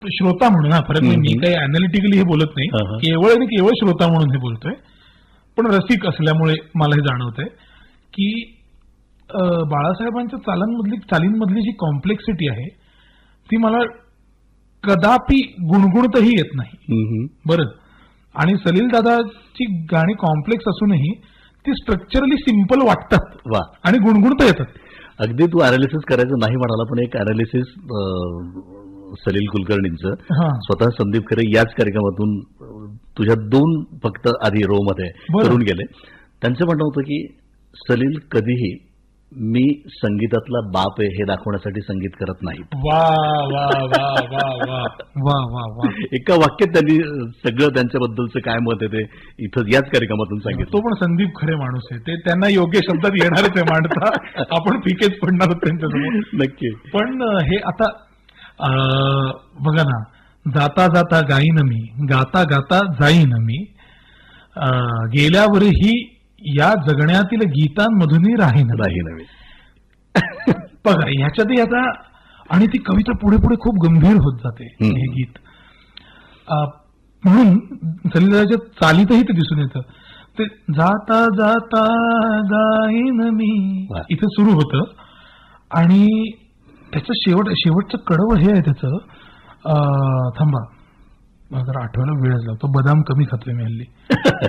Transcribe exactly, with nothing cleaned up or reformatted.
श्रोता म्हणून, हा फरक नाही, मी काही अॅनालिटिकली हे बोलत नाही, केवळ आणि केवळ श्रोता म्हणून हे बोलतोय. पण रसिक असल्यामुळे मला हे जाणवतंय की बाळासाहेबांच्या चालांमधली चालींमधली जी कॉम्प्लेक्सिटी आहे ती मला कदापि गुणगुणतही येत नाही. बरं, आणि सलील दादाची गाणी कॉम्प्लेक्स असूनही ती स्ट्रक्चरली सिंपल वाटतात आणि गुणगुणता येतात. अगदी तू अनालिसिस करायचं नाही म्हणाला, पण एक अनालिसिस सलील कुलकर्णींचं स्वतः संदीप खरे याच कार्यक्रमातून तुझ्या दोन फक्त आधी रो मध्ये करून गेले. त्यांचं म्हणणं होतं की सलील कधीही मी संगीतातला बाप आहे हे दाखवण्यासाठी संगीत करत नाही. वा वा वा वा वा वा वा वा एका वाक्यात त्यांनी सगळं त्यांच्याबद्दलचं काय मत आहे ते इथं याच कार्यक्रमातून सांगितलं. तो पण संदीप खरे माणूस आहे, ते त्यांना योग्य शब्दात येणारच आहे मांडता. आपण फिकेच पडणार आहोत त्यांच्यासमोर नक्की. पण हे आता बघा ना, जाता जाता गाईन मी, गाता गाता जाईन मी, गेल्यावरही या जगण्यातील गीतांमधूनही राहीन राहीन मी. बघा ह्याच्यातही आता, आणि ती कविता पुढे पुढे खूप गंभीर होत जाते हे गीत. म्हणून सलीलदाच्या चालीतही ते दिसून येतं. ते जाता जाता गाईन मी इथे सुरू होतं आणि त्याचं शेवट शेवटचं कडवं हे आहे त्याचं. थांबा जरा आठवायला वेळच लागतो, बदाम कमी खातोय मी हल्ली.